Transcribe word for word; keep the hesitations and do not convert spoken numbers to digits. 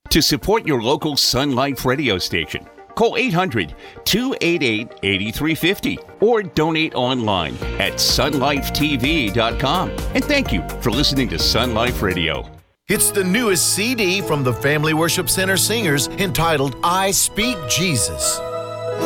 To support your local Sun Life radio station, call eight hundred, two eight eight, eight three five zero or donate online at sun life t v dot com. And thank you for listening to Sun Life Radio. It's the newest C D from the Family Worship Center Singers entitled I Speak Jesus.